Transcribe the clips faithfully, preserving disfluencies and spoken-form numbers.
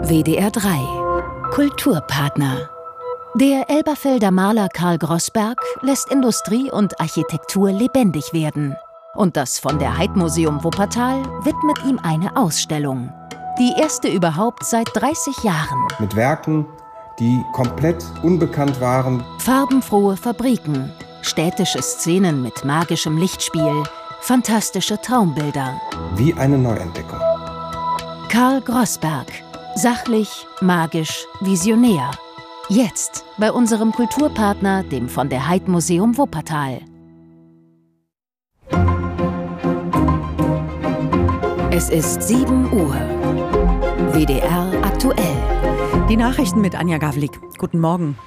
W D R drei Kulturpartner. Der Elberfelder Maler Karl Grossberg lässt Industrie und Architektur lebendig werden. Und das von der Heidmuseum Wuppertal widmet ihm eine Ausstellung. Die erste überhaupt seit dreißig Jahren. Mit Werken, die komplett unbekannt waren. Farbenfrohe Fabriken, städtische Szenen mit magischem Lichtspiel, fantastische Traumbilder. Wie eine Neuentdeckung. Karl Grossberg. Sachlich, magisch, visionär. Jetzt bei unserem Kulturpartner, dem von der Heidmuseum Wuppertal. Es ist sieben Uhr. W D R aktuell. Die Nachrichten mit Anja Gavlik. Guten Morgen.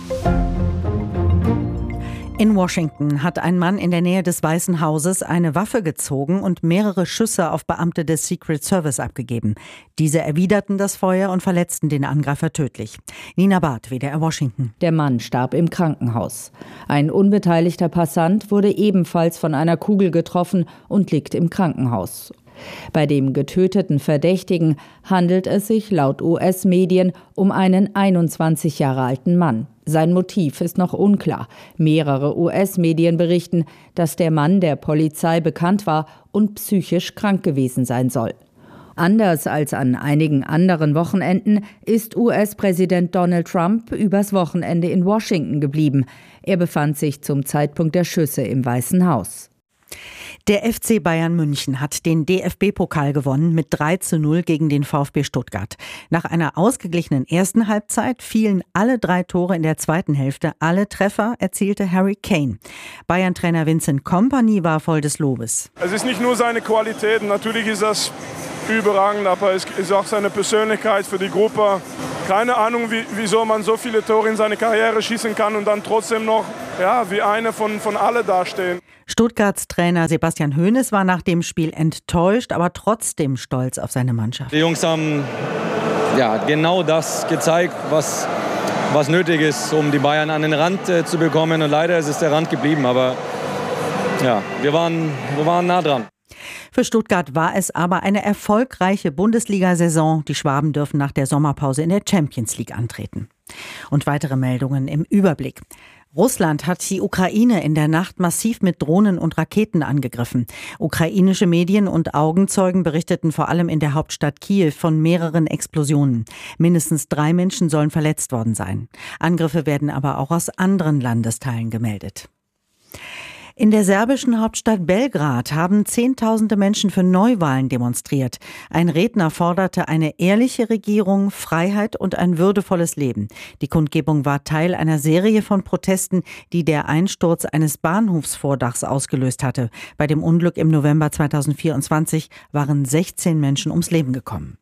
In Washington hat ein Mann in der Nähe des Weißen Hauses eine Waffe gezogen und mehrere Schüsse auf Beamte des Secret Service abgegeben. Diese erwiderten das Feuer und verletzten den Angreifer tödlich. Nina Barth, W D R Washington. Der Mann starb im Krankenhaus. Ein unbeteiligter Passant wurde ebenfalls von einer Kugel getroffen und liegt im Krankenhaus. Bei dem getöteten Verdächtigen handelt es sich laut U S-Medien um einen einundzwanzig Jahre alten Mann. Sein Motiv ist noch unklar. Mehrere U S-Medien berichten, dass der Mann der Polizei bekannt war und psychisch krank gewesen sein soll. Anders als an einigen anderen Wochenenden ist U S-Präsident Donald Trump übers Wochenende in Washington geblieben. Er befand sich zum Zeitpunkt der Schüsse im Weißen Haus. Der F C Bayern München hat den D F B-Pokal gewonnen mit drei zu null gegen den VfB Stuttgart. Nach einer ausgeglichenen ersten Halbzeit fielen alle drei Tore in der zweiten Hälfte. Alle Treffer erzielte Harry Kane. Bayern-Trainer Vincent Kompany war voll des Lobes. Es ist nicht nur seine Qualität, natürlich ist das überragend, aber es ist auch seine Persönlichkeit für die Gruppe. Keine Ahnung, wie, wieso man so viele Tore in seine Karriere schießen kann und dann trotzdem noch ja, wie einer von, von alle dastehen. Stuttgarts Trainer Sebastian Hoeneß war nach dem Spiel enttäuscht, aber trotzdem stolz auf seine Mannschaft. Die Jungs haben ja, genau das gezeigt, was, was nötig ist, um die Bayern an den Rand äh, zu bekommen. Und leider ist es der Rand geblieben, aber ja, wir waren, wir waren nah dran. Für Stuttgart war es aber eine erfolgreiche Bundesliga-Saison. Die Schwaben dürfen nach der Sommerpause in der Champions League antreten. Und weitere Meldungen im Überblick. Russland hat die Ukraine in der Nacht massiv mit Drohnen und Raketen angegriffen. Ukrainische Medien und Augenzeugen berichteten vor allem in der Hauptstadt Kiew von mehreren Explosionen. Mindestens drei Menschen sollen verletzt worden sein. Angriffe werden aber auch aus anderen Landesteilen gemeldet. In der serbischen Hauptstadt Belgrad haben Zehntausende Menschen für Neuwahlen demonstriert. Ein Redner forderte eine ehrliche Regierung, Freiheit und ein würdevolles Leben. Die Kundgebung war Teil einer Serie von Protesten, die der Einsturz eines Bahnhofsvordachs ausgelöst hatte. Bei dem Unglück im November zweitausendvierundzwanzig waren sechzehn Menschen ums Leben gekommen.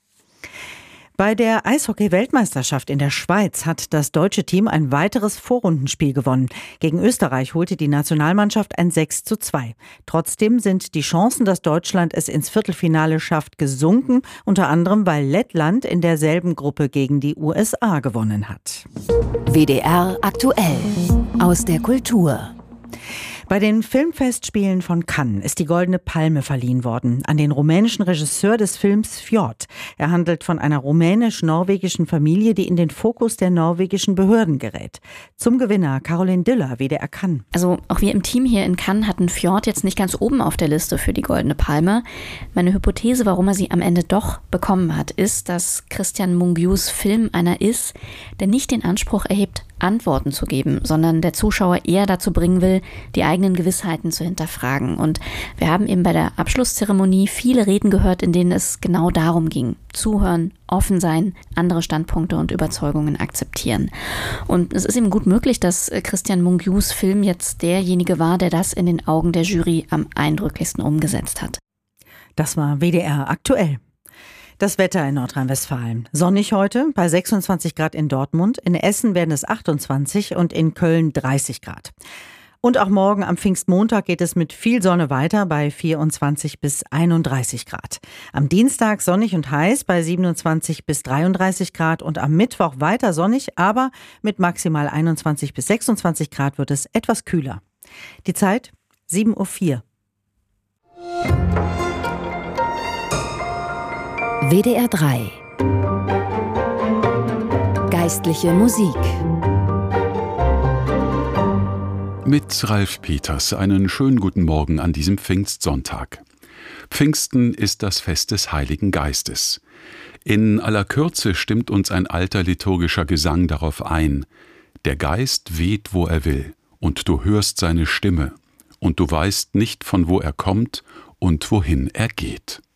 Bei der Eishockey-Weltmeisterschaft in der Schweiz hat das deutsche Team ein weiteres Vorrundenspiel gewonnen. Gegen Österreich holte die Nationalmannschaft ein sechs zu zwei. Trotzdem sind die Chancen, dass Deutschland es ins Viertelfinale schafft, gesunken, unter anderem weil Lettland in derselben Gruppe gegen die U S A gewonnen hat. W D R aktuell aus der Kultur. Bei den Filmfestspielen von Cannes ist die Goldene Palme verliehen worden an den rumänischen Regisseur des Films Fjord. Er handelt von einer rumänisch-norwegischen Familie, die in den Fokus der norwegischen Behörden gerät. Zum Gewinner Caroline Diller, W D R Cannes. Also auch wir im Team hier in Cannes hatten Fjord jetzt nicht ganz oben auf der Liste für die Goldene Palme. Meine Hypothese, warum er sie am Ende doch bekommen hat, ist, dass Christian Mungius Film einer ist, der nicht den Anspruch erhebt, Antworten zu geben, sondern der Zuschauer eher dazu bringen will, die eigenen Gewissheiten zu hinterfragen. Und wir haben eben bei der Abschlusszeremonie viele Reden gehört, in denen es genau darum ging. Zuhören, offen sein, andere Standpunkte und Überzeugungen akzeptieren. Und es ist eben gut möglich, dass Christian Mungius Film jetzt derjenige war, der das in den Augen der Jury am eindrücklichsten umgesetzt hat. Das war W D R aktuell. Das Wetter in Nordrhein-Westfalen. Sonnig heute bei sechsundzwanzig Grad in Dortmund. In Essen werden es achtundzwanzig und in Köln dreißig Grad. Und auch morgen am Pfingstmontag geht es mit viel Sonne weiter bei vierundzwanzig bis einunddreißig Grad. Am Dienstag sonnig und heiß bei siebenundzwanzig bis dreiunddreißig Grad und am Mittwoch weiter sonnig, aber mit maximal einundzwanzig bis sechsundzwanzig Grad wird es etwas kühler. Die Zeit sieben Uhr vier. W D R drei geistliche Musik. Mit Ralf Peters einen schönen guten Morgen an diesem Pfingstsonntag. Pfingsten ist das Fest des Heiligen Geistes. In aller Kürze stimmt uns ein alter liturgischer Gesang darauf ein: Der Geist weht, wo er will, und du hörst seine Stimme, und du weißt nicht, von wo er kommt und wohin er geht.